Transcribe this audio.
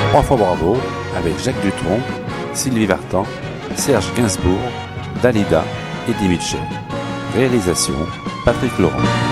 3 fois bravo avec Jacques Dutronc, Sylvie Vartan, Serge Gainsbourg, Dalida et Eddie Mitchell. Réalisation Patrick Laurent.